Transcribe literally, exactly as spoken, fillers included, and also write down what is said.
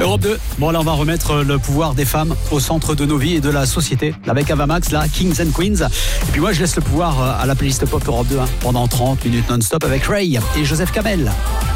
Europe deux. Bon, là, on va remettre le pouvoir des femmes au centre de nos vies et de la société. Avec Avamax, là, Kings and Queens. Et puis moi, je laisse le pouvoir à la playlist Pop Europe deux hein, pendant trente minutes non-stop avec Ray et Joseph Kamel.